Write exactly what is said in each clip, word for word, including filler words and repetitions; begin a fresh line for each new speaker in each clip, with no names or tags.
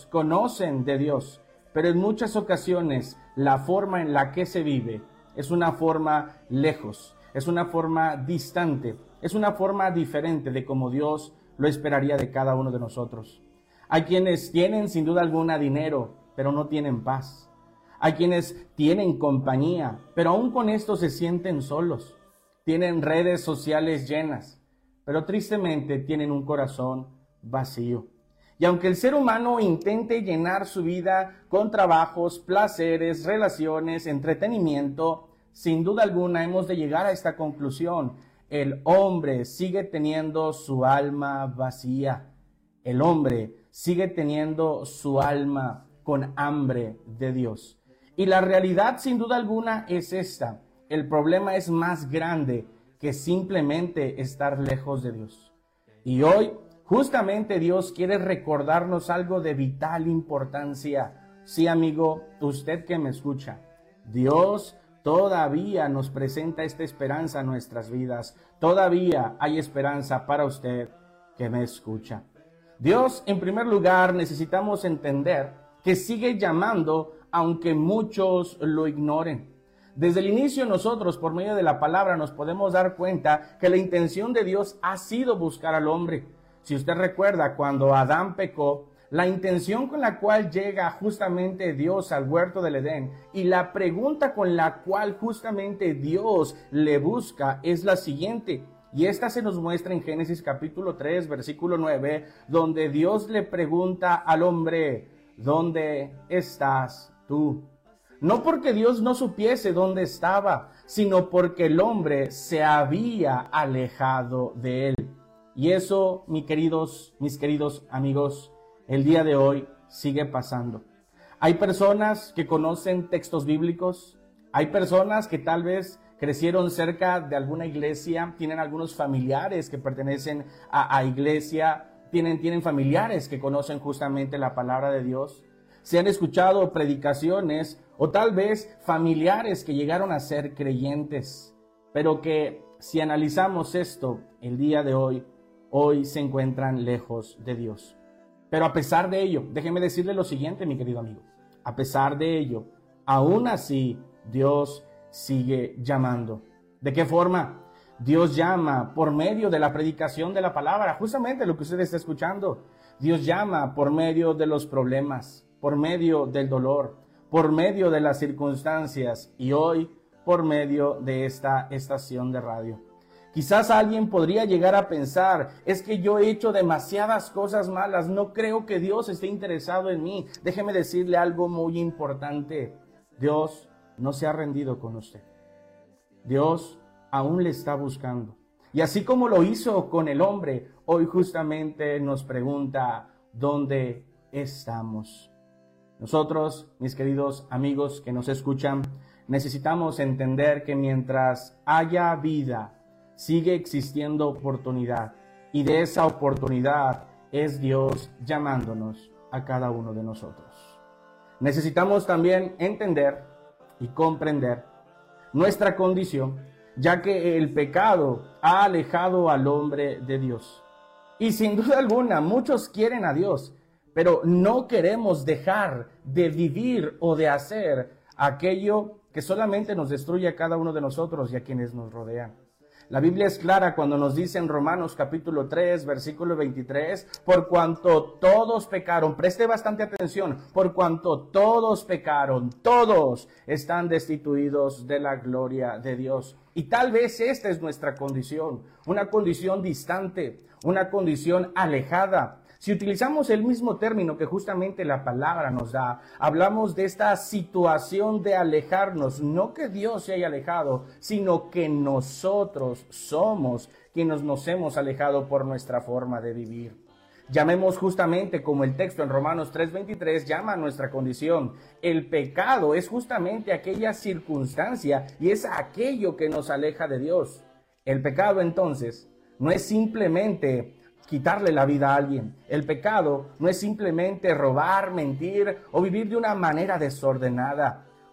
Dios, conocen de Dios, pero en muchas ocasiones la forma en la que se vive es una forma lejos, es una forma distante, es una forma diferente de como Dios lo esperaría de cada uno de nosotros. Hay quienes tienen sin duda alguna dinero, pero no tienen paz. Hay quienes tienen compañía, pero aún con esto se sienten solos. Tienen redes sociales llenas, pero tristemente tienen un corazón vacío. Y aunque el ser humano intente llenar su vida con trabajos, placeres, relaciones, entretenimiento, sin duda alguna hemos de llegar a esta conclusión. El hombre sigue teniendo su alma vacía. El hombre sigue teniendo su alma con hambre de Dios. Y la realidad sin duda alguna es esta. El problema es más grande que simplemente estar lejos de Dios. Y hoy justamente Dios quiere recordarnos algo de vital importancia. Sí, amigo, usted que me escucha, Dios todavía nos presenta esta esperanza en nuestras vidas. Todavía hay esperanza para usted que me escucha. Dios, en primer lugar, necesitamos entender que sigue llamando aunque muchos lo ignoren. Desde el inicio nosotros, por medio de la palabra, nos podemos dar cuenta que la intención de Dios ha sido buscar al hombre. Si usted recuerda, cuando Adán pecó, la intención con la cual llega justamente Dios al huerto del Edén y la pregunta con la cual justamente Dios le busca es la siguiente. Y esta se nos muestra en Génesis capítulo tres, versículo nueve, donde Dios le pregunta al hombre, ¿dónde estás tú? No porque Dios no supiese dónde estaba, sino porque el hombre se había alejado de él. Y eso, mis queridos, mis queridos amigos, el día de hoy sigue pasando. Hay personas que conocen textos bíblicos, hay personas que tal vez crecieron cerca de alguna iglesia, tienen algunos familiares que pertenecen a, a iglesia, tienen, tienen familiares que conocen justamente la palabra de Dios. Se han escuchado predicaciones o tal vez familiares que llegaron a ser creyentes, pero que si analizamos esto el día de hoy, hoy se encuentran lejos de Dios. Pero a pesar de ello, déjeme decirle lo siguiente, mi querido amigo, a pesar de ello, aún así Dios sigue llamando. ¿De qué forma? Dios llama por medio de la predicación de la palabra, justamente lo que usted está escuchando. Dios llama por medio de los problemas, por medio del dolor, por medio de las circunstancias y hoy por medio de esta estación de radio. Quizás alguien podría llegar a pensar, es que yo he hecho demasiadas cosas malas, no creo que Dios esté interesado en mí. Déjeme decirle algo muy importante. Dios no se ha rendido con usted. Dios aún le está buscando. Y así como lo hizo con el hombre, hoy justamente nos pregunta, ¿dónde estamos? Nosotros, mis queridos amigos que nos escuchan, necesitamos entender que mientras haya vida, sigue existiendo oportunidad. Y de esa oportunidad es Dios llamándonos a cada uno de nosotros. Necesitamos también entender y comprender nuestra condición, ya que el pecado ha alejado al hombre de Dios. Y sin duda alguna, muchos quieren a Dios, pero no queremos dejar de vivir o de hacer aquello que solamente nos destruye a cada uno de nosotros y a quienes nos rodean. La Biblia es clara cuando nos dice en Romanos capítulo tres, versículo veintitrés, por cuanto todos pecaron, preste bastante atención, por cuanto todos pecaron, todos están destituidos de la gloria de Dios. Y tal vez esta es nuestra condición, una condición distante, una condición alejada. Si utilizamos el mismo término que justamente la palabra nos da, hablamos de esta situación de alejarnos, no que Dios se haya alejado, sino que nosotros somos quienes nos hemos alejado por nuestra forma de vivir. Llamemos justamente como el texto en Romanos tres veintitrés llama a nuestra condición. El pecado es justamente aquella circunstancia y es aquello que nos aleja de Dios. El pecado entonces no es simplemente quitarle la vida a alguien. El pecado no es simplemente robar, mentir o vivir de una manera desordenada.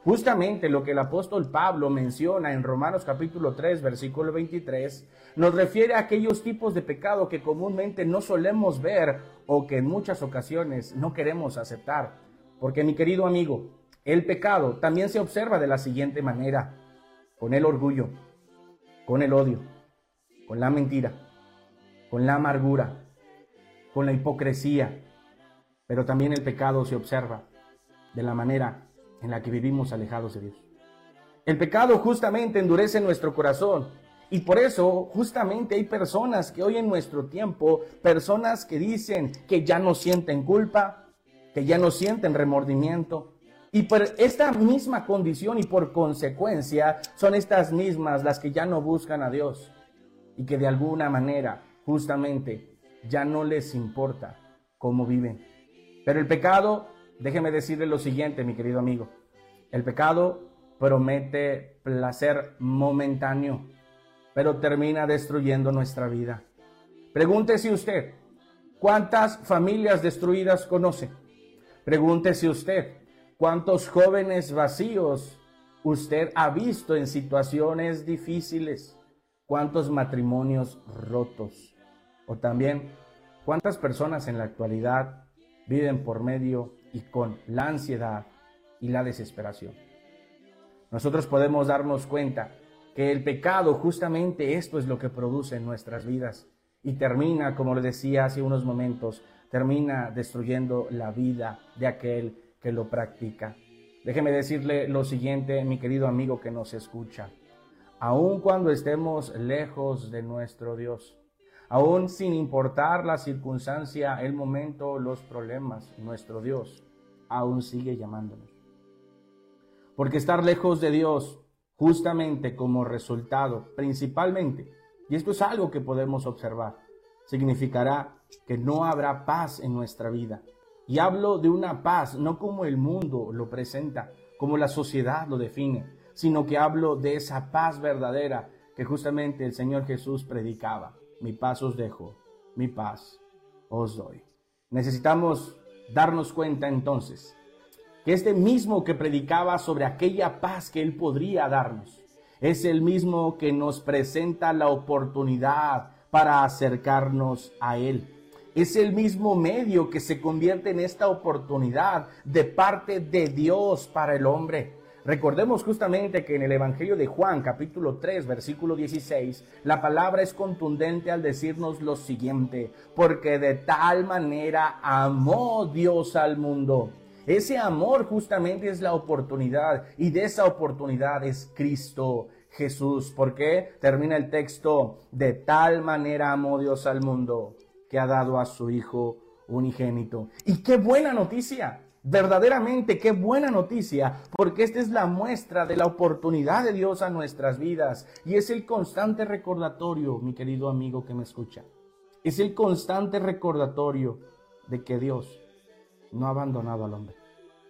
Justamente lo que el apóstol Pablo menciona en Romanos capítulo tres, versículo veintitrés, nos refiere a aquellos tipos de pecado que comúnmente no solemos ver o que en muchas ocasiones no queremos aceptar. Porque, mi querido amigo, el pecado también se observa de la siguiente manera: con el orgullo, con el odio, con la mentira, con la amargura, con la hipocresía. Pero también el pecado se observa de la manera en la que vivimos alejados de Dios. El pecado justamente endurece nuestro corazón, y por eso justamente hay personas que hoy en nuestro tiempo, personas que dicen que ya no sienten culpa, que ya no sienten remordimiento, y por esta misma condición y por consecuencia son estas mismas las que ya no buscan a Dios y que de alguna manera justamente ya no les importa cómo viven. Pero el pecado, déjeme decirle lo siguiente, mi querido amigo, el pecado promete placer momentáneo, pero termina destruyendo nuestra vida. Pregúntese usted, ¿cuántas familias destruidas conoce? Pregúntese usted, ¿cuántos jóvenes vacíos usted ha visto en situaciones difíciles? ¿Cuántos matrimonios rotos? O también, ¿cuántas personas en la actualidad viven por medio y con la ansiedad y la desesperación? Nosotros podemos darnos cuenta que el pecado, justamente esto es lo que produce en nuestras vidas y termina, como le decía hace unos momentos, termina destruyendo la vida de aquel que lo practica. Déjeme decirle lo siguiente, mi querido amigo que nos escucha. Aun cuando estemos lejos de nuestro Dios, aún sin importar la circunstancia, el momento, los problemas, nuestro Dios aún sigue llamándonos. Porque estar lejos de Dios, justamente como resultado, principalmente, y esto es algo que podemos observar, significará que no habrá paz en nuestra vida. Y hablo de una paz, no como el mundo lo presenta, como la sociedad lo define, sino que hablo de esa paz verdadera que justamente el Señor Jesús predicaba. Mi paz os dejo, mi paz os doy. Necesitamos darnos cuenta entonces que este mismo que predicaba sobre aquella paz que Él podría darnos, es el mismo que nos presenta la oportunidad para acercarnos a Él. Es el mismo medio que se convierte en esta oportunidad de parte de Dios para el hombre. Recordemos justamente que en el Evangelio de Juan, capítulo tres, versículo dieciséis, la palabra es contundente al decirnos lo siguiente: porque de tal manera amó Dios al mundo. Ese amor justamente es la oportunidad, y de esa oportunidad es Cristo Jesús. ¿Por qué? Termina el texto: de tal manera amó Dios al mundo, que ha dado a su Hijo unigénito. Y qué buena noticia. Verdaderamente, qué buena noticia, porque esta es la muestra de la oportunidad de Dios a nuestras vidas, y es el constante recordatorio, mi querido amigo que me escucha, es el constante recordatorio de que Dios no ha abandonado al hombre,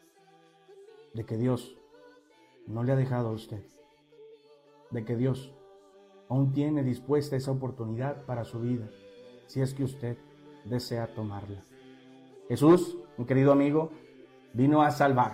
de que Dios no le ha dejado a usted, de que Dios aún tiene dispuesta esa oportunidad para su vida, si es que usted desea tomarla. Jesús, mi querido amigo, vino a salvar.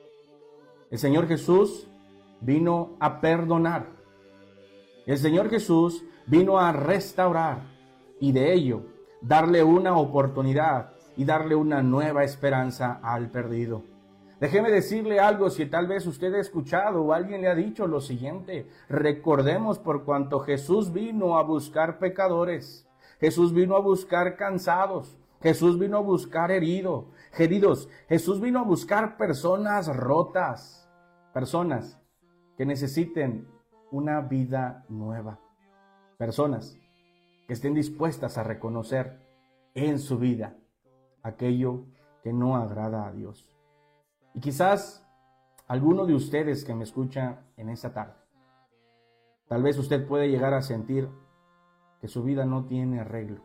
El Señor Jesús vino a perdonar. El Señor Jesús vino a restaurar, y de ello darle una oportunidad y darle una nueva esperanza al perdido. Déjeme decirle algo, si tal vez usted ha escuchado o alguien le ha dicho lo siguiente: recordemos por cuanto Jesús vino a buscar pecadores, Jesús vino a buscar cansados, Jesús vino a buscar heridos, heridos. Jesús vino a buscar personas rotas, personas que necesiten una vida nueva, personas que estén dispuestas a reconocer en su vida aquello que no agrada a Dios. Y quizás alguno de ustedes que me escucha en esta tarde, tal vez usted puede llegar a sentir que su vida no tiene arreglo,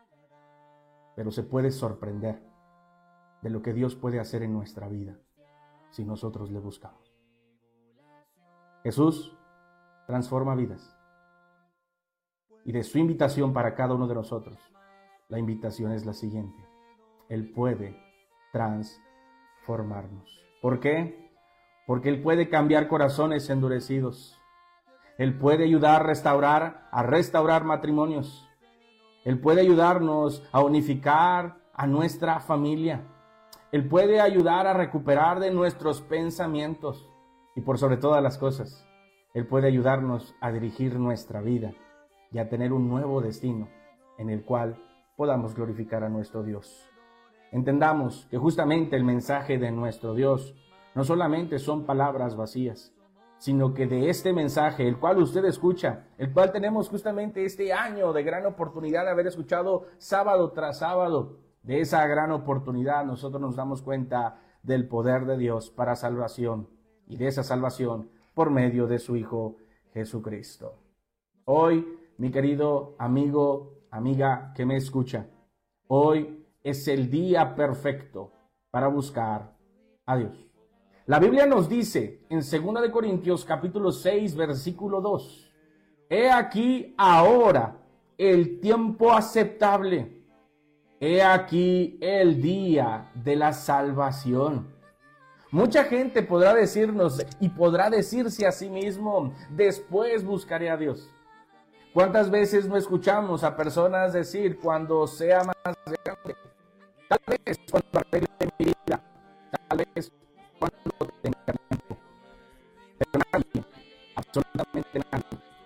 pero se puede sorprender de lo que Dios puede hacer en nuestra vida si nosotros le buscamos. Jesús transforma vidas, y de su invitación para cada uno de nosotros, la invitación es la siguiente: Él puede transformarnos. ¿Por qué? porque Él puede cambiar corazones endurecidos. Él puede ayudar a restaurar, a restaurar matrimonios. Él puede ayudarnos a unificar a nuestra familia. Él puede ayudar a recuperar de nuestros pensamientos. Y por sobre todas las cosas, Él puede ayudarnos a dirigir nuestra vida y a tener un nuevo destino en el cual podamos glorificar a nuestro Dios. Entendamos que justamente el mensaje de nuestro Dios no solamente son palabras vacías, sino que de este mensaje, el cual usted escucha, el cual tenemos justamente este año de gran oportunidad de haber escuchado sábado tras sábado, de esa gran oportunidad nosotros nos damos cuenta del poder de Dios para salvación y de esa salvación por medio de su Hijo Jesucristo. Hoy, mi querido amigo, amiga que me escucha, hoy es el día perfecto para buscar a Dios. La Biblia nos dice en segunda de Corintios capítulo seis versículo dos, he aquí ahora el tiempo aceptable, he aquí el día de la salvación. Mucha gente podrá decirnos y podrá decirse a sí mismo, después buscaré a Dios. ¿Cuántas veces no escuchamos a personas decir cuando sea más grande? Tal vez cuando arregle mi vida, tal vez cuando tenga tiempo. Pero nadie, absolutamente